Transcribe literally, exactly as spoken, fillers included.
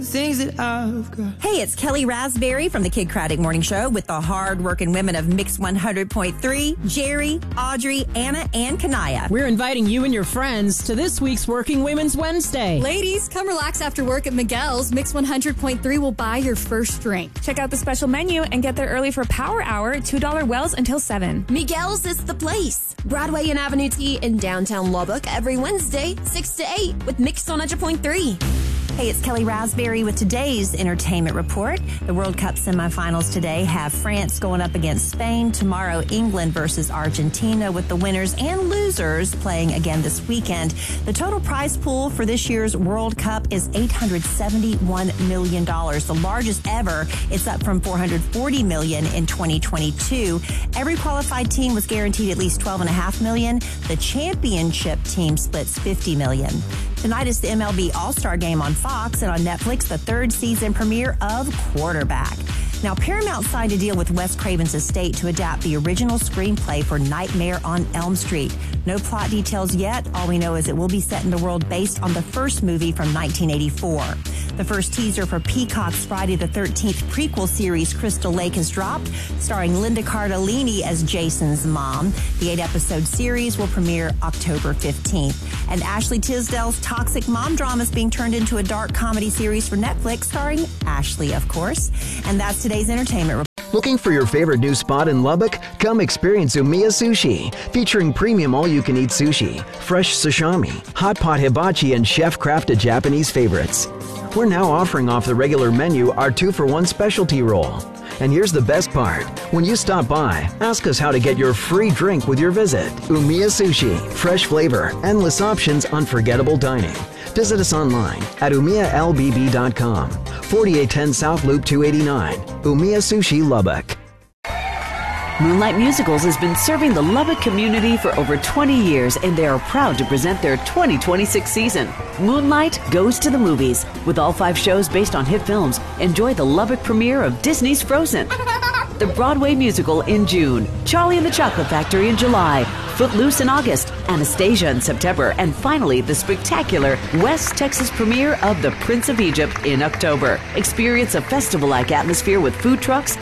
Things that I've got. Hey, it's Kelly Raspberry from the Kid Craddock Morning Show with the hard-working women of Mix one hundred point three, Jerry, Audrey, Anna, and Kanaya. We're inviting you and your friends to this week's Working Women's Wednesday. Ladies, come relax after work at Miguel's. Mix one hundred point three will buy your first drink. Check out the special menu and get there early for Power Hour at two dollar wells until seven. Miguel's is the place. Broadway and Avenue T in downtown Lubbock every Wednesday, six to eight with Mix one hundred point three. Hey, it's Kelly Raspberry with today's entertainment report. The World Cup semifinals today have France going up against Spain. Tomorrow, England versus Argentina, with the winners and losers playing again this weekend. The total prize pool for this year's World Cup is eight hundred seventy-one million dollars, the largest ever. It's up from four hundred forty million dollars in twenty twenty-two. Every qualified team was guaranteed at least twelve point five million dollars. The championship team splits fifty million dollars. Tonight is the M L B All-Star Game on Fox, and on Netflix, the third season premiere of Quarterback. Now, Paramount signed a deal with Wes Craven's estate to adapt the original screenplay for Nightmare on Elm Street. No plot details yet. All we know is it will be set in the world based on the first movie from nineteen eighty-four. The first teaser for Peacock's Friday the thirteenth prequel series, Crystal Lake, has dropped, starring Linda Cardellini as Jason's mom. The eight-episode series will premiere October fifteenth. And Ashley Tisdale's toxic mom drama is being turned into a dark comedy series for Netflix, starring Ashley, of course. And that's today's entertainment report. Looking for your favorite new spot in Lubbock? Come experience Umiya Sushi, featuring premium all-you-can-eat sushi, fresh sashimi, hot pot hibachi, and chef-crafted Japanese favorites. We're now offering off the regular menu our two-for-one specialty roll. And here's the best part. When you stop by, ask us how to get your free drink with your visit. Umiya Sushi, fresh flavor, endless options, unforgettable dining. Visit us online at umiya l b b dot com. forty-eight ten South Loop two eighty-nine. Umiya Sushi, Lubbock. Moonlight Musicals has been serving the Lubbock community for over twenty years, and they are proud to present their twenty twenty-six season. Moonlight Goes to the Movies. With all five shows based on hit films, enjoy the Lubbock premiere of Disney's Frozen, the Broadway musical in June, Charlie and the Chocolate Factory in July, Footloose in August, Anastasia in September, and finally the spectacular West Texas premiere of The Prince of Egypt in October. Experience a festival-like atmosphere with food trucks,